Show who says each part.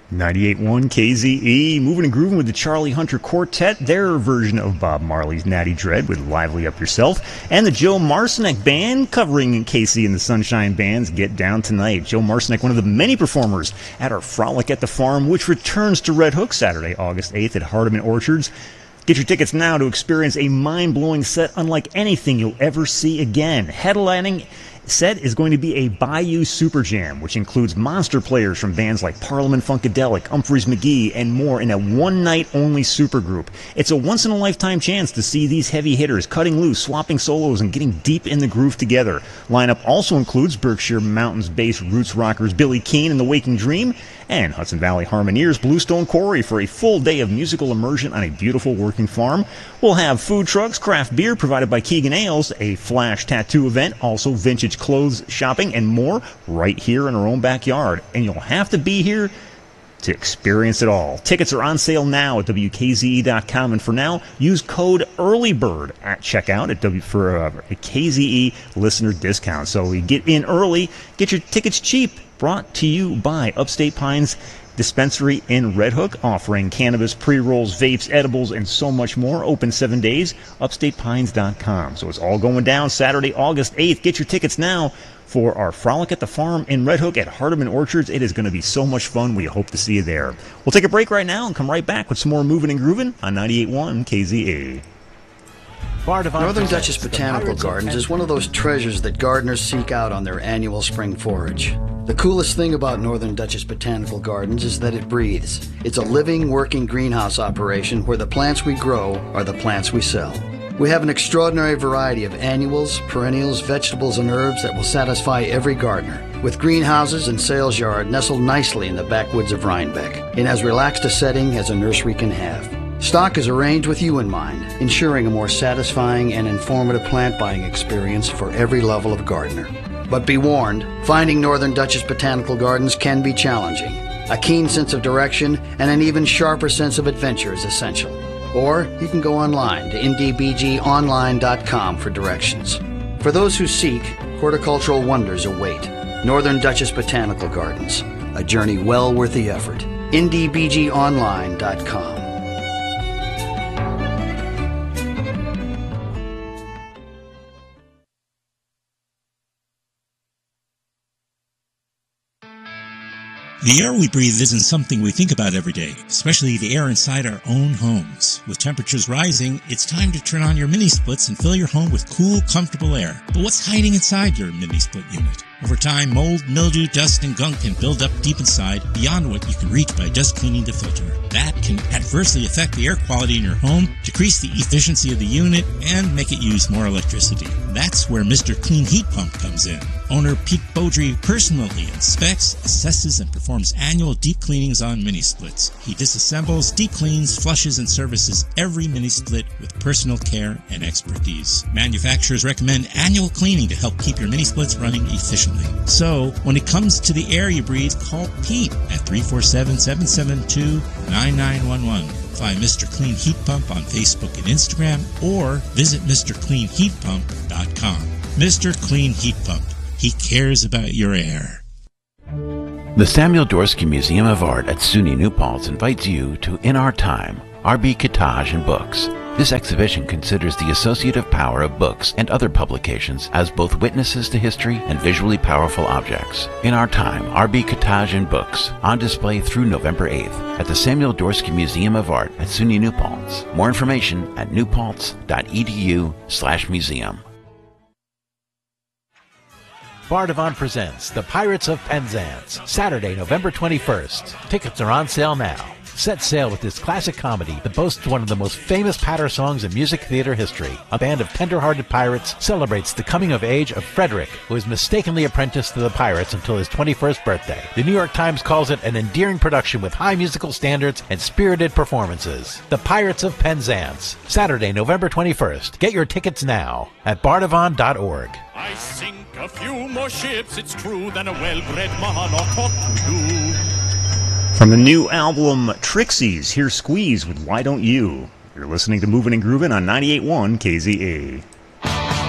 Speaker 1: 98.1 KZE, moving and grooving with the Charlie Hunter Quartet, their version of Bob Marley's Natty Dread with Lively Up Yourself, and the Joe Marcinek Band covering Casey and the Sunshine Band's Get Down Tonight. Joe Marcinek, one of the many performers at our Frolic at the Farm, which returns to Red Hook Saturday, August 8th at Hardeman Orchards. Get your tickets now to experience a mind-blowing set unlike anything you'll ever see again. Headlining set is going to be a Bayou Super Jam, which includes monster players from bands like Parliament Funkadelic, Humphreys McGee, and more in a one-night-only supergroup. It's a once-in-a-lifetime chance to see these heavy hitters cutting loose, swapping solos, and getting deep in the groove together. Lineup also includes Berkshire Mountains-based roots rockers Billy Keane and the Waking Dream, and Hudson Valley Harmoniers Bluestone Quarry for a full day of musical immersion on a beautiful working farm. We'll have food trucks, craft beer provided by Keegan Ales, a flash tattoo event, also vintage clothes shopping, and more right here in our own backyard. And you'll have to be here to experience it all. Tickets are on sale now at WKZE.com, and for now, use code EARLYBIRD at checkout for a KZE listener discount. So you get in early, get your tickets cheap. Brought to you by Upstate Pines Dispensary in Red Hook, offering cannabis, pre-rolls, vapes, edibles, and so much more. Open 7 days, upstatepines.com. So it's all going down Saturday, August 8th. Get your tickets now for our Frolic at the Farm in Red Hook at Hardeman Orchards. It is going to be so much fun. We hope to see you there. We'll take a break right now and come right back with some more moving and grooving on 98.1 KZA.
Speaker 2: Northern Dutchess Botanical Gardens is one of those treasures that gardeners seek out on their annual spring forage. The coolest thing about Northern Dutchess Botanical Gardens is that it breathes. It's a living, working greenhouse operation where the plants we grow are the plants we sell. We have an extraordinary variety of annuals, perennials, vegetables, and herbs that will satisfy every gardener, with greenhouses and sales yard nestled nicely in the backwoods of Rhinebeck, in as relaxed a setting as a nursery can have. Stock is arranged with you in mind, ensuring a more satisfying and informative plant buying experience for every level of gardener. But be warned, finding Northern Dutchess Botanical Gardens can be challenging. A keen sense of direction and an even sharper sense of adventure is essential. Or you can go online to ndbgonline.com for directions. For those who seek, horticultural wonders await. Northern Dutchess Botanical Gardens, a journey well worth the effort. ndbgonline.com.
Speaker 3: The air we breathe isn't something we think about every day, especially the air inside our own homes. With temperatures rising, it's time to turn on your mini-splits and fill your home with cool, comfortable air. But what's hiding inside your mini-split unit? Over time, mold, mildew, dust, and gunk can build up deep inside beyond what you can reach by just cleaning the filter. That can adversely affect the air quality in your home, decrease the efficiency of the unit, and make it use more electricity. That's where Mr. Clean Heat Pump comes in. Owner Pete Beaudry personally inspects, assesses, and performs annual deep cleanings on mini-splits. He disassembles, deep cleans, flushes, and services every mini-split with personal care and expertise. Manufacturers recommend annual cleaning to help keep your mini-splits running efficiently. So, when it comes to the air you breathe, call Pete at 347-772-9911. Find Mr. Clean Heat Pump on Facebook and Instagram, or visit MrCleanHeatPump.com. Mr. Clean Heat Pump. He cares about your air.
Speaker 4: The Samuel Dorsky Museum of Art at SUNY New Paltz invites you to In Our Time, R.B. Kitaj and Books. This exhibition considers the associative power of books and other publications as both witnesses to history and visually powerful objects. In Our Time, R.B. Kitaj and Books, on display through November 8th at the Samuel Dorsky Museum of Art at SUNY New Paltz. More information at newpaltz.edu/museum.
Speaker 5: Bardavon presents The Pirates of Penzance, Saturday, November 21st. Tickets are on sale now. Set sail with this classic comedy that boasts one of the most famous patter songs in music theater history. A band of tender-hearted pirates celebrates the coming of age of Frederick, who is mistakenly apprenticed to the pirates until his 21st birthday. The New York Times calls it an endearing production with high musical standards and spirited performances. The Pirates of Penzance, Saturday, November 21st. Get your tickets now at bardavon.org.
Speaker 6: I sink a few more ships, it's true, than a well-bred monarch ought to do.
Speaker 1: From the new album Trixies, here's Squeeze with Why Don't You? You're listening to Movin' and Groovin' on 98.1 KZA.